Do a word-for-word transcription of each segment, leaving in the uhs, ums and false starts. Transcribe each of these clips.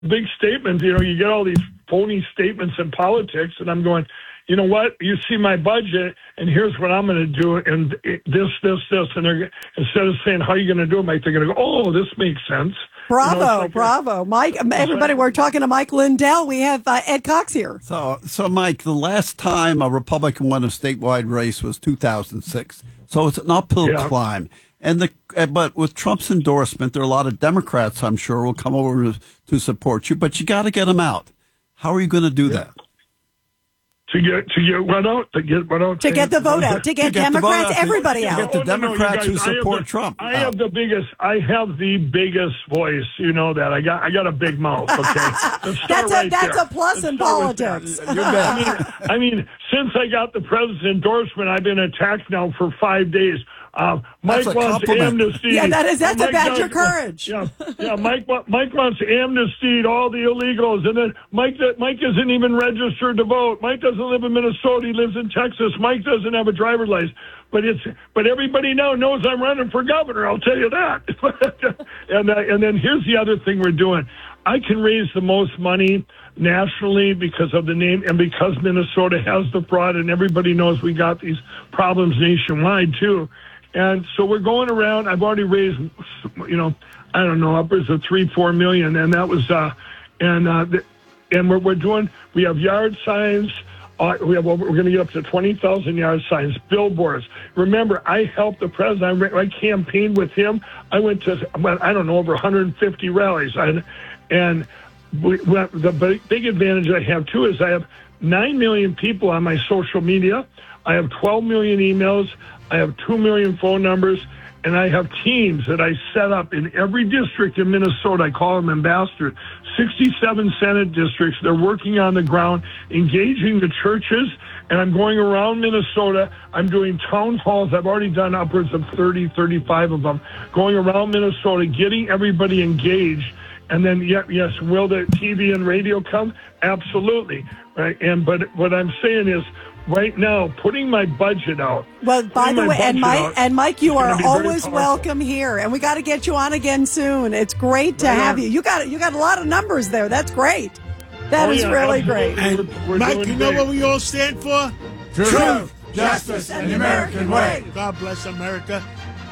big statements. You know, you get all these phony statements in politics, and I'm going, you know what? You see my budget, and here's what I'm going to do, and it, this, this, this, and they're instead of saying how are you going to do it, Mike, they're going to go, oh, this makes sense. Bravo, you know, like bravo, Mike. Everybody, we're talking to Mike Lindell. We have uh, Ed Cox here. So, so Mike, the last time a Republican won a statewide race was two thousand six. So it's an uphill Yeah. climb. And the but with Trump's endorsement, there are a lot of Democrats, I'm sure, will come over to, to support you. But you got to get them out. How are you going to do Yeah. that? To get to get what out? To get what out? To get the vote out, to get, To get the vote Democrats, out, to- everybody to out. get the Oh, no, no, you Democrats guys, who I have support the- Trump I out. have the biggest. I have the biggest voice. You know that. I got. I got a big mouth. Okay, Let's start That's a right that's there. a plus Let's in start with that. politics. You bet. I mean, since I got the president's endorsement, I've been attacked now for five days. Uh, Mike That's a wants compliment. amnesty. Yeah, that is- that's a Mike badge of wants- courage. Yeah, yeah. Mike, wa- Mike wants amnesty to all the illegals, and then Mike, Mike isn't even registered to vote. Mike doesn't live in Minnesota; he lives in Texas. Mike doesn't have a driver's license. But it's but everybody now knows I'm running for governor. I'll tell you that. and uh, and then here's the other thing we're doing. I can raise the most money nationally because of the name and because Minnesota has the fraud, and everybody knows we got these problems nationwide too. And so we're going around. I've already raised, you know, I don't know, upwards of three, four million, and that was, uh, and uh, the, and we're we're doing. We have yard signs. Uh, we have over, we're going to get up to twenty thousand yard signs, billboards. Remember, I helped the president. I, I campaigned with him. I went to, I don't know, over one hundred fifty rallies. I, and we, we, the big, big advantage I have too is I have nine million people on my social media. I have twelve million emails. I have two million phone numbers, and I have teams that I set up in every district in Minnesota. I call them ambassadors. sixty-seven Senate districts. They're working on the ground, engaging the churches, and I'm going around Minnesota. I'm doing town halls. I've already done upwards of thirty, thirty-five of them, going around Minnesota, getting everybody engaged. And then, yeah, yes, will the T V and radio come? Absolutely. Right. And but what I'm saying is, right now, putting my budget out. Well, by putting the my way, and budget Mike, out and Mike, you is gonna are be very always powerful. welcome here, and we got to get you on again soon. It's great to Right have on. you. You got you got a lot of numbers there. That's great. That Oh, is yeah, really absolutely. great. And We're- we're Mike, doing you know great. what we all stand for? Truth, justice, and the American way. God bless America.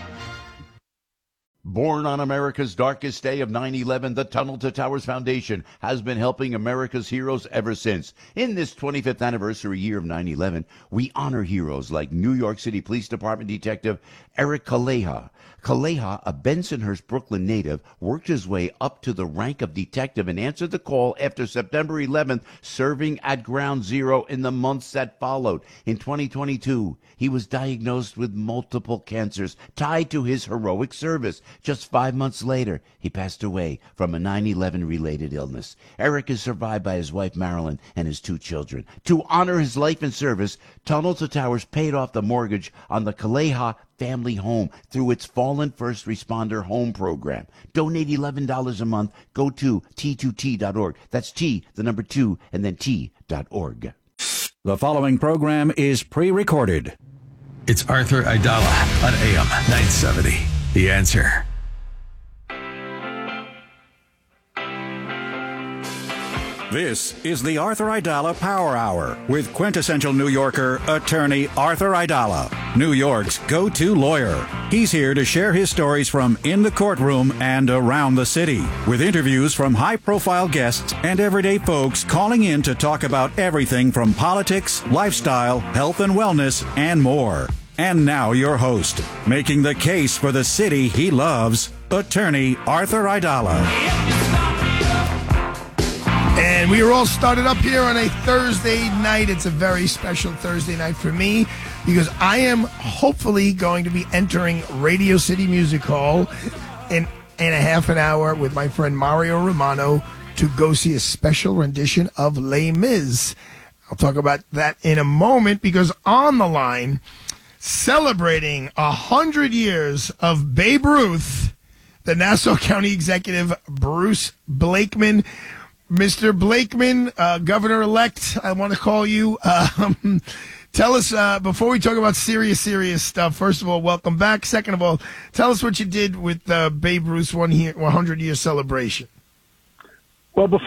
Born on America's darkest day of nine eleven, the Tunnel to Towers Foundation has been helping America's heroes ever since. In this twenty-fifth anniversary year of nine eleven, we honor heroes like New York City Police Department Detective Eric Kaleha. Kaleha, a Bensonhurst, Brooklyn native, worked his way up to the rank of detective and answered the call after September eleventh, serving at Ground Zero in the months that followed. In twenty twenty-two, he was diagnosed with multiple cancers tied to his heroic service. Just five months later, he passed away from a nine eleven related illness. Eric is survived by his wife Marilyn and his two children. To honor his life and service, Tunnel to Towers paid off the mortgage on the Kaleha family home through its Fallen First Responder Home Program. Donate eleven dollars a month. Go to T two T dot org. That's T, the number two, and then T dot org. The following program is pre-recorded. It's Arthur Aidala on A M nine seventy. The Answer. This is the Arthur Aidala Power Hour with quintessential New Yorker, attorney Arthur Aidala, New York's go-to lawyer. He's here to share his stories from in the courtroom and around the city, with interviews from high-profile guests and everyday folks calling in to talk about everything from politics, lifestyle, health and wellness, and more. And now your host, making the case for the city he loves, attorney Arthur Aidala. And we are all started up here on a Thursday night. It's a very special Thursday night for me because I am hopefully going to be entering Radio City Music Hall in, in a half an hour with my friend Mario Romano to go see a special rendition of Les Mis. I'll talk about that in a moment because on the line, celebrating a hundred years of Babe Ruth, the Nassau County Executive Bruce Blakeman. Mister Blakeman, uh, Governor-elect, I want to call you. Um, tell us, uh, before we talk about serious, serious stuff, first of all, welcome back. Second of all, tell us what you did with uh, Babe Ruth's one hundred-year celebration. Well, before